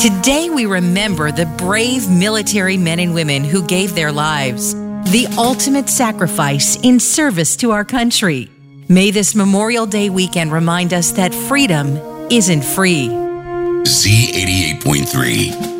Today we remember the brave military men and women who gave their lives, the ultimate sacrifice in service to our country. May this Memorial Day weekend remind us that freedom isn't free. Z88.3